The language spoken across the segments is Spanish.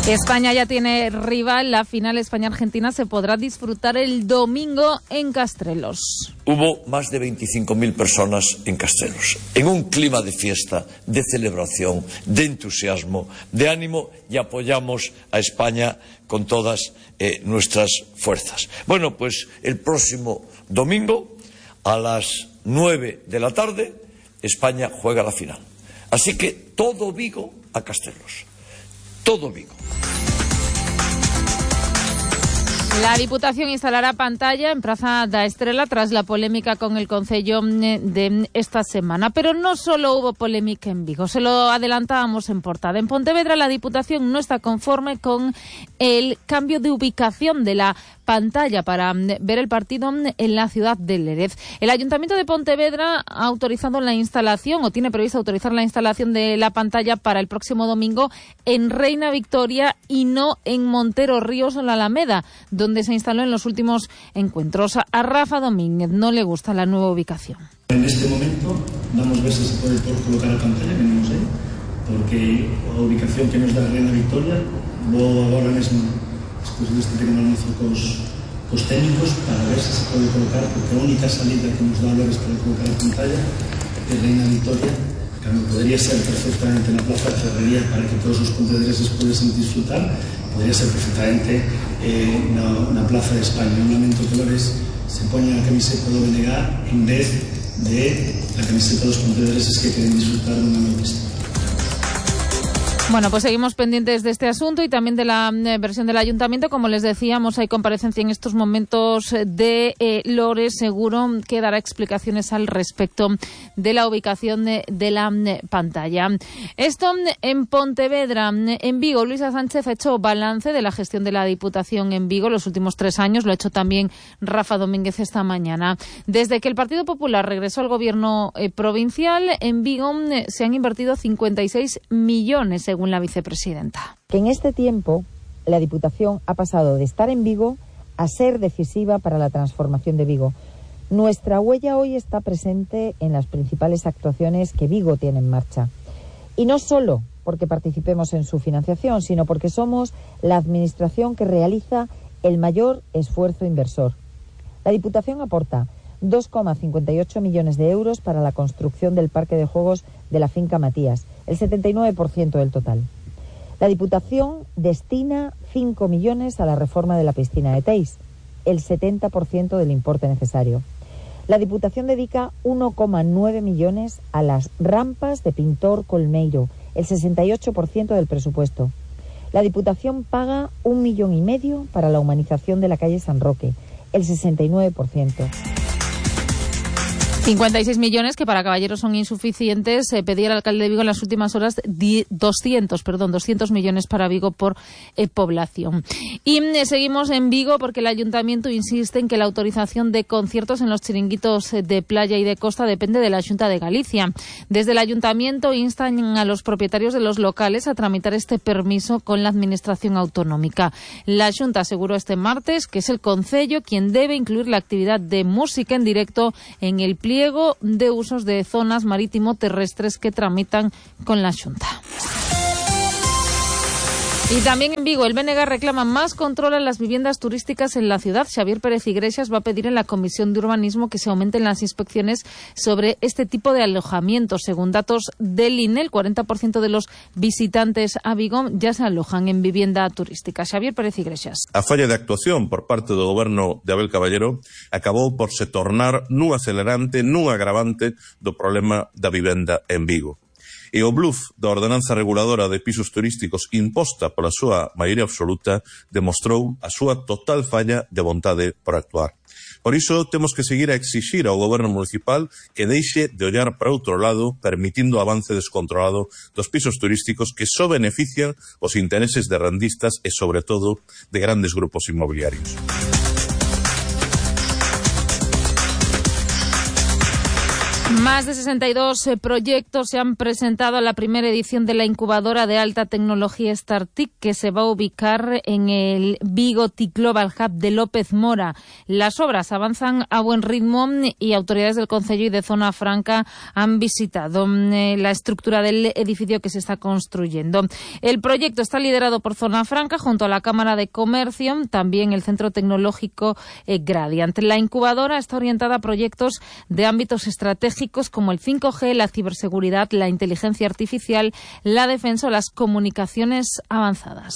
España ya tiene rival, la final España-Argentina se podrá disfrutar el domingo en Castrelos. Hubo más de 25.000 personas en Castrelos, en un clima de fiesta, de celebración, de entusiasmo, de ánimo, y apoyamos a España con todas nuestras fuerzas. Bueno, pues el próximo domingo a las 9 de la tarde España juega la final. Así que todo Vigo a Castrelos. Todo Vigo. La Diputación instalará pantalla en Praza da Estrela tras la polémica con el Concello de esta semana. Pero no solo hubo polémica en Vigo, se lo adelantábamos en portada. En Pontevedra la Diputación no está conforme con el cambio de ubicación de la pantalla para ver el partido en la ciudad de Lérez. El Ayuntamiento de Pontevedra ha autorizado la instalación, o tiene previsto autorizar la instalación de la pantalla para el próximo domingo en Reina Victoria y no en Montero Ríos o la Alameda, donde se instaló en los últimos encuentros. A Rafa Domínguez no le gusta la nueva ubicación. En este momento vamos a ver si se puede colocar a pantalla, que non sei, porque a ubicación que nos dá Reina Victoria vou agora mesmo, despois deste pequeno anuncio cos técnicos, para ver se se pode colocar, porque a única salida que nos dá Lérez para colocar a pantalla é Reina Victoria, que podría ser perfectamente na Plaza de Ferrería para que todos os pontevedreses pudesen disfrutar, podría ser perfectamente na Plaza de España. Un lamento que Lérez se poña a camiseta do BNG en vez de la camiseta dos pontevedreses que queren disfrutar dunha noite. Bueno, pues seguimos pendientes de este asunto y también de la versión del Ayuntamiento. Como les decíamos, hay comparecencia en estos momentos de Lores. Seguro que dará explicaciones al respecto de la ubicación de la pantalla. Esto en Pontevedra. En Vigo, Luisa Sánchez ha hecho balance de la gestión de la Diputación en Vigo los últimos 3 años. Lo ha hecho también Rafa Domínguez esta mañana. Desde que el Partido Popular regresó al gobierno provincial, en Vigo se han invertido 56 millones, según la vicepresidenta. Que en este tiempo la Diputación ha pasado de estar en Vigo a ser decisiva para la transformación de Vigo. Nuestra huella hoy está presente en las principales actuaciones que Vigo tiene en marcha. Y no solo porque participemos en su financiación, sino porque somos la administración que realiza el mayor esfuerzo inversor. La Diputación aporta 2,58 millones de euros para la construcción del parque de juegos de la finca Matías, el 79% del total. La Diputación destina 5 millones a la reforma de la piscina de Teis, el 70% del importe necesario. La Diputación dedica 1,9 millones a las rampas de Pintor Colmeiro, el 68% del presupuesto. La Diputación paga 1,5 millones para la humanización de la calle San Roque, el 69%. 56 millones que para Caballeros son insuficientes. Pedía el alcalde de Vigo en las últimas horas 200 millones para Vigo por población. Y seguimos en Vigo porque el ayuntamiento insiste en que la autorización de conciertos en los chiringuitos de playa y de costa depende de la Xunta de Galicia. Desde el ayuntamiento instan a los propietarios de los locales a tramitar este permiso con la administración autonómica. La Xunta aseguró este martes que es el Concello quien debe incluir la actividad de música en directo en el pliego de usos de zonas marítimo-terrestres que tramitan con la Xunta. Y también en Vigo, el BNG reclama más control a las viviendas turísticas en la ciudad. Xavier Pérez Iglesias va a pedir en la Comisión de Urbanismo que se aumenten las inspecciones sobre este tipo de alojamientos. Según datos del INE, el 40% de los visitantes a Vigo ya se alojan en vivienda turística. Xavier Pérez Iglesias. A falla de actuación por parte do goberno de Abel Caballero acabou por se tornar nun acelerante, nun agravante do problema da vivenda en Vigo. E o bluff da ordenanza reguladora de pisos turísticos imposta pola súa maioría absoluta demostrou a súa total falla de vontade por actuar. Por iso temos que seguir a exixir ao goberno municipal que deixe de ollar para outro lado, permitindo o avance descontrolado dos pisos turísticos que só benefician os intereses de rendistas e, sobre todo, de grandes grupos inmobiliarios. Más de 62 proyectos se han presentado a la primera edición de la incubadora de alta tecnología StarTIC, que se va a ubicar en el Vigo TIC Global Hub de López Mora. Las obras avanzan a buen ritmo y autoridades del Concello y de Zona Franca han visitado la estructura del edificio que se está construyendo. El proyecto está liderado por Zona Franca junto a la Cámara de Comercio, también el Centro Tecnológico Gradiant. La incubadora está orientada a proyectos de ámbitos estratégicos como el 5G, la ciberseguridad, la inteligencia artificial, la defensa o las comunicaciones avanzadas.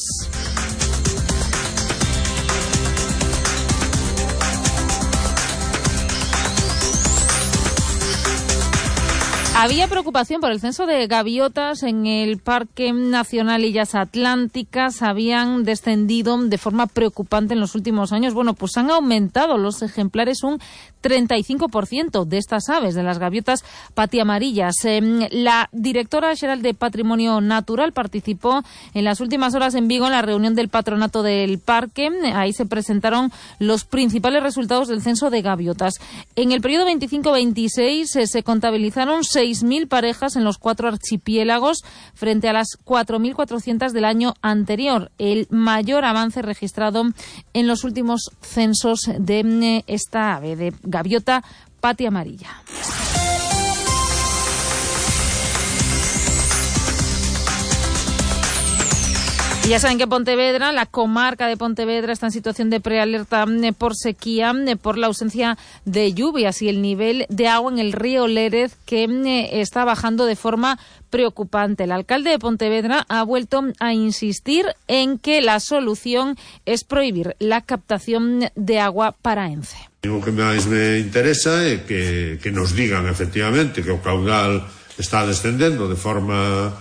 Había preocupación por el censo de gaviotas en el Parque Nacional Illas Atlánticas. Habían descendido de forma preocupante en los últimos años. Bueno, pues han aumentado los ejemplares un 35% de estas aves, de las gaviotas patiamarillas. La directora general de Patrimonio Natural participó en las últimas horas en Vigo en la reunión del patronato del parque. Ahí se presentaron los principales resultados del censo de gaviotas. En el periodo 25-26 se contabilizaron 6.000 parejas en los 4 archipiélagos frente a las 4.400 del año anterior, el mayor avance registrado en los últimos censos de esta ave, de gaviota patiamarilla. Ya saben que Pontevedra, la comarca de Pontevedra, está en situación de prealerta por sequía, por la ausencia de lluvias y el nivel de agua en el río Lérez, que está bajando de forma preocupante. El alcalde de Pontevedra ha vuelto a insistir en que la solución es prohibir la captación de agua para Ence. O que máis me interesa é que nos digan efectivamente que o caudal está descendendo de forma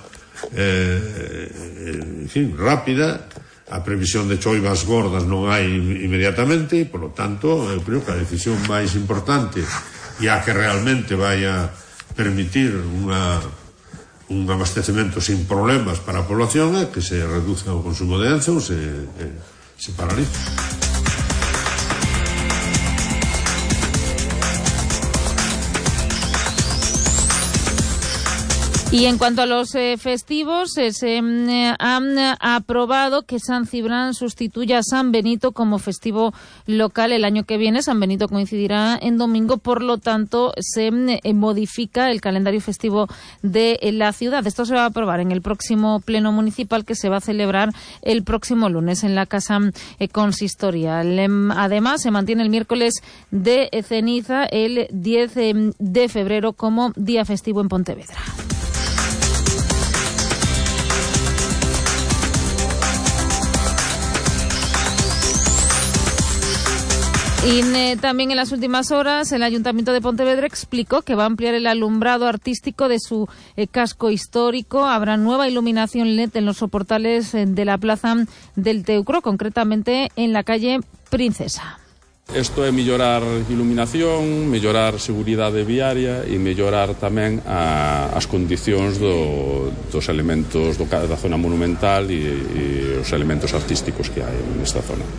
rápida. A previsión de choivas gordas non hai inmediatamente e, polo tanto, eu creo que a decisión máis importante e a que realmente vai a permitir un abastecemento sin problemas para a población é que se reduzca o consumo de Ence ou se paralice. Y en cuanto a los festivos, se han aprobado que San Cibrán sustituya a San Benito como festivo local el año que viene. San Benito coincidirá en domingo, por lo tanto se modifica el calendario festivo de la ciudad. Esto se va a aprobar en el próximo pleno municipal, que se va a celebrar el próximo lunes en la Casa Consistorial. Además, se mantiene el miércoles de ceniza, el 10 de febrero, como día festivo en Pontevedra. Y también en las últimas horas el Ayuntamiento de Pontevedra explicó que va a ampliar el alumbrado artístico de su casco histórico. Habrá nueva iluminación LED en los soportales de la Plaza del Teucro, concretamente en la calle Princesa. Isto é mellorar iluminación, mellorar seguridade viaria e mellorar tamén as condicións dos elementos da zona monumental e os elementos artísticos que hai nesta zona.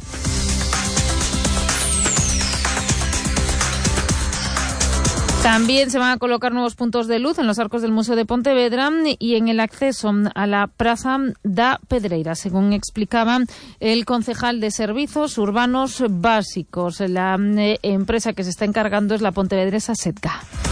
También se van a colocar nuevos puntos de luz en los arcos del Museo de Pontevedra y en el acceso a la Praza da Pedreira, según explicaba el concejal de Servicios Urbanos Básicos. La empresa que se está encargando es la pontevedresa Setga.